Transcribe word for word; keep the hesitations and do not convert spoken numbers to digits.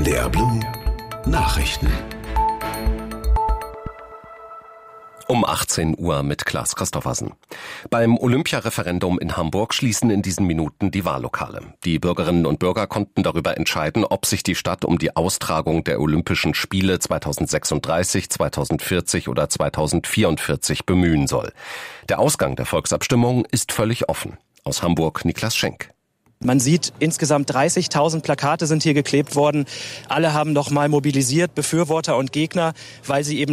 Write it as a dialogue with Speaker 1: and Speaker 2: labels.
Speaker 1: N D R Blue Nachrichten.
Speaker 2: Um achtzehn Uhr mit Klaas Christoffersen. Beim Olympiareferendum in Hamburg schließen in diesen Minuten die Wahllokale. Die Bürgerinnen und Bürger konnten darüber entscheiden, ob sich die Stadt um die Austragung der Olympischen Spiele zweitausendsechsunddreißig, zweitausendvierzig oder zweitausendvierundvierzig bemühen soll. Der Ausgang der Volksabstimmung ist völlig offen. Aus Hamburg Niklas Schenk.
Speaker 3: Man sieht, insgesamt dreißigtausend Plakate sind hier geklebt worden. Alle haben noch mal mobilisiert, Befürworter und Gegner, weil sie eben